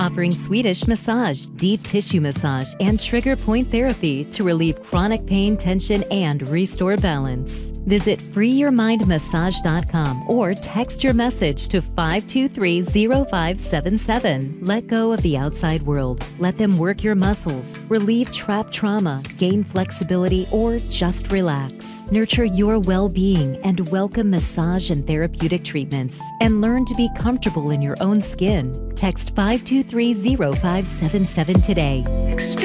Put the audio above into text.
offering Swedish massage, deep tissue massage, and trigger point therapy to relieve chronic pain, tension, and restore balance. Visit freeyourmindmassage.com or text your message to 523-0577. Let go of the outside world. Let them work your muscles, relieve trapped trauma, gain flexibility, or just relax. Nurture your well-being and welcome massage and therapeutic treatments. And learn to be comfortable in your own skin. Text 523-0577 today.